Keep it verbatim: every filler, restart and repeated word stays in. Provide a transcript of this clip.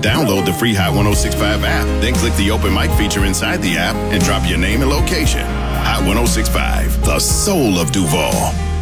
Download the free Hot ten sixty-five app, then click the open mic feature inside the app and drop your name and location. Hot ten sixty-five, the soul of Duval.